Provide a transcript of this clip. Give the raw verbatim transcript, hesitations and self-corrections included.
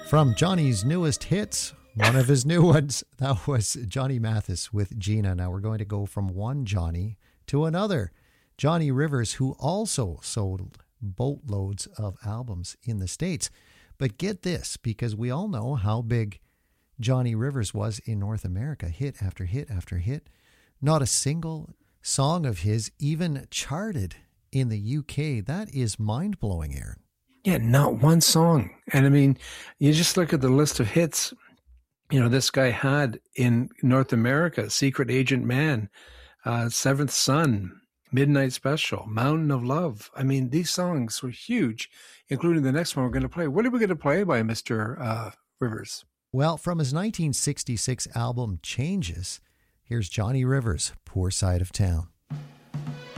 From Johnny's newest hits, one of his new ones, that was Johnny Mathis with Gina. Now we're going to go from one Johnny to another. Johnny Rivers, who also sold boatloads of albums in the States. But get this, because we all know how big Johnny Rivers was in North America, hit after hit after hit. Not a single song of his even charted in the U K. That is mind-blowing, Aaron. Yeah, not one song. And I mean, you just look at the list of hits, you know, this guy had in North America: Secret Agent Man, uh, Seventh Son, Midnight Special, Mountain of Love. I mean, these songs were huge, including the next one we're going to play. What are we going to play by Mister Uh, Rivers? Well, from his nineteen sixty-six album Changes, here's Johnny Rivers, Poor Side of Town.